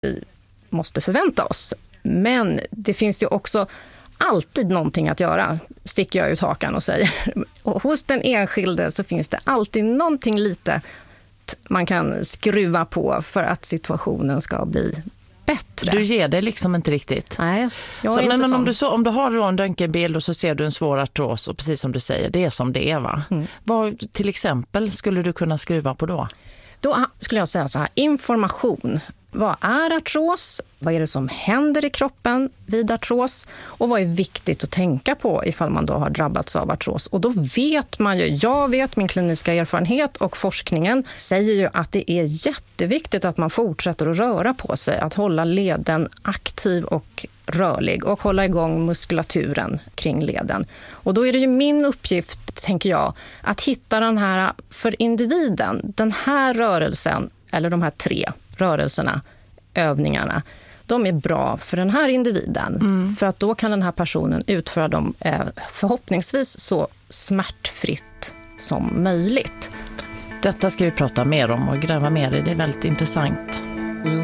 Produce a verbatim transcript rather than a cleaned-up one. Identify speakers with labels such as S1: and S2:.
S1: vi måste förvänta oss. Men det finns ju också alltid någonting att göra, sticker jag ut hakan och säger. Och hos den enskilde så finns det alltid någonting lite man kan skruva på för att situationen ska bli bättre.
S2: Du ger det liksom inte riktigt.
S1: Nej, jag är
S2: så,
S1: inte
S2: men
S1: sån.
S2: om du, så, om du har då en röntgenbild och så ser du en svår artros och precis som du säger, det är som det är va? Mm. Vad till exempel skulle du kunna skruva på då?
S1: Då skulle jag säga så här, information. Vad är artros? Vad är det som händer i kroppen vid artros? Och vad är viktigt att tänka på ifall man då har drabbats av artros? Och då vet man ju, jag vet, min kliniska erfarenhet och forskningen säger ju att det är jätteviktigt att man fortsätter att röra på sig. Att hålla leden aktiv och rörlig och hålla igång muskulaturen kring leden. Och då är det ju min uppgift, tänker jag, att hitta den här för individen, den här rörelsen eller de här tre rörelserna, övningarna, de är bra för den här individen. Mm. För att då kan den här personen utföra dem eh, förhoppningsvis så smärtfritt som möjligt.
S2: Detta ska vi prata mer om och gräva mer i, det är väldigt intressant.